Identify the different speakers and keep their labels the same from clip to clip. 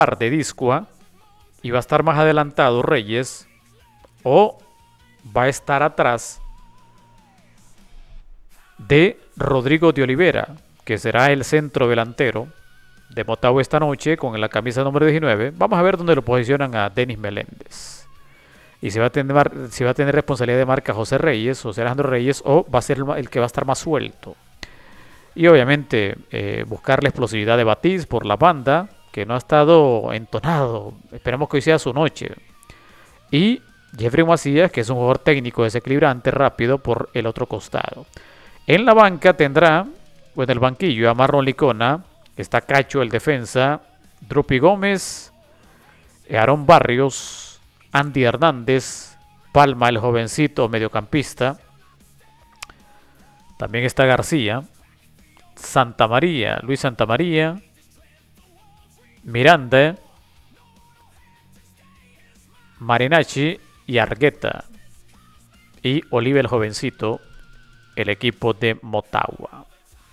Speaker 1: de Discua y va a estar más adelantado Reyes, o va a estar atrás de Rodrigo de Olivera, que será el centro delantero de Motagua esta noche con la camisa número 19. Vamos a ver dónde lo posicionan a Denis Meléndez. Y si va a tener responsabilidad de marca José Alejandro Reyes, o va a ser el que va a estar más suelto. Y obviamente buscar la explosividad de Batiz por la banda, que no ha estado entonado. Esperemos que hoy sea su noche. Y Jeffrey Macías, que es un jugador técnico desequilibrante, rápido por el otro costado. En la banca tendrá, o en el banquillo, a Marlon Licona, está Cacho el defensa, Drupi Gómez, Aarón Barrios, Andy Hernández, Palma el jovencito mediocampista, también está García, Luis Santa María, Miranda, Marinacci y Argueta, y Oliva el jovencito, el equipo de Motagua.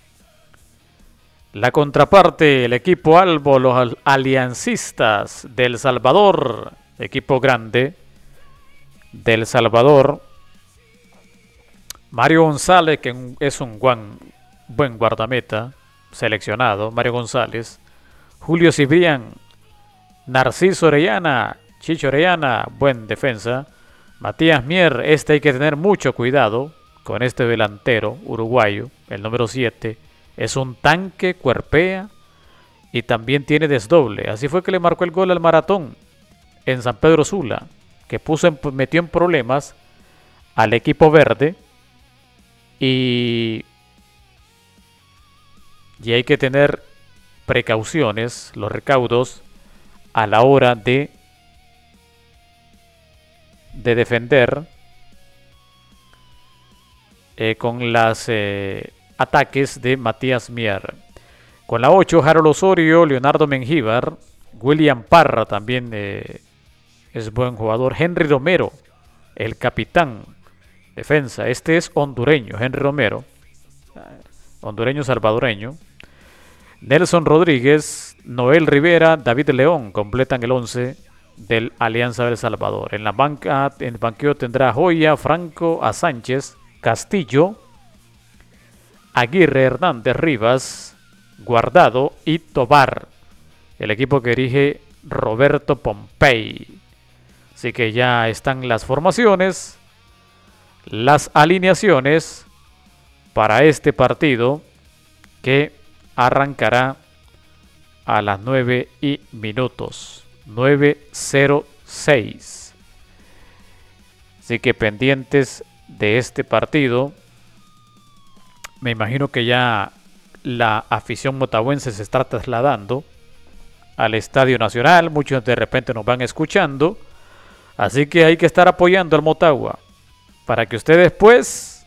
Speaker 1: La contraparte, el equipo Albo, los aliancistas del Salvador, equipo grande del Salvador. Mario González, que es un buen guardameta, seleccionado, Mario González. Julio Cibrián, Narciso Orellana, Chicho Orellana, buen defensa. Matías Mier, hay que tener mucho cuidado con este delantero uruguayo, el número 7. Es un tanque, cuerpea y también tiene desdoble. Así fue que le marcó el gol al Maratón en San Pedro Sula, que metió en problemas al equipo verde. Y hay que tener precauciones, los recaudos, a la hora de defender con los ataques de Matías Mier. Con la 8, Harold Osorio, Leonardo Mengíbar, William Parra también es buen jugador. Henry Romero, el capitán, defensa. Este es hondureño, Henry Romero, hondureño salvadoreño. Nelson Rodríguez, Noel Rivera, David León completan el 11 del Alianza del Salvador. En la banca, en el banquillo tendrá a Joya, Franco, a Sánchez, Castillo, Aguirre, Hernández, Rivas, Guardado y Tobar. El equipo que dirige Roberto Pompey. Así que ya están las formaciones, las alineaciones para este partido que arrancará a las 9:00. 9:06. Así que pendientes de este partido. Me imagino que ya la afición motahuense se está trasladando al Estadio Nacional. Muchos de repente nos van escuchando. Así que hay que estar apoyando al Motagua para que usted después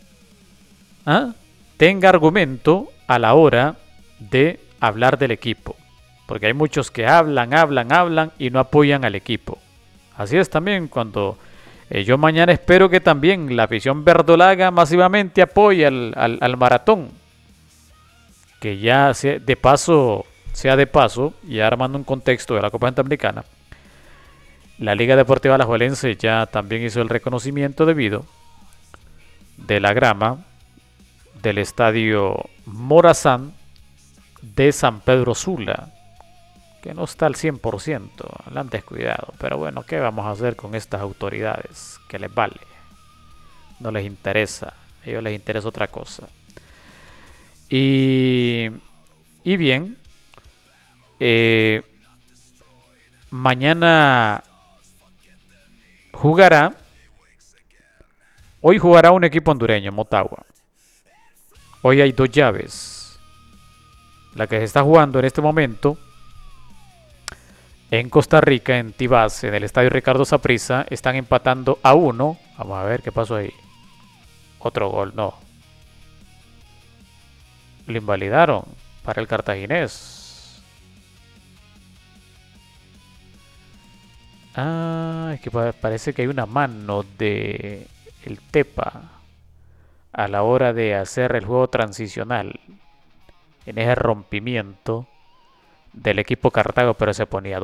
Speaker 1: tenga argumento a la hora de hablar del equipo. Porque hay muchos que hablan y no apoyan al equipo. Así es también cuando yo mañana espero que también la afición verdolaga masivamente apoye al Maratón. Que ya sea de paso, y armando un contexto de la Copa Centroamericana. La Liga Deportiva Alajuelense ya también hizo el reconocimiento debido de la grama del estadio Morazán de San Pedro Sula, que no está al 100%, la han descuidado. Pero bueno, ¿qué vamos a hacer con estas autoridades? Que les vale, no les interesa, a ellos les interesa otra cosa. Y bien, mañana hoy jugará un equipo hondureño, Motagua. Hoy hay 2 llaves. La que se está jugando en este momento en Costa Rica, en Tibás, en el estadio Ricardo Saprissa, están empatando a 1. Vamos a ver qué pasó ahí. Otro gol, no. Lo invalidaron para el cartaginés. Es que parece que hay una mano de el Tepa a la hora de hacer el juego transicional. En ese rompimiento del equipo Cartago, pero se ponía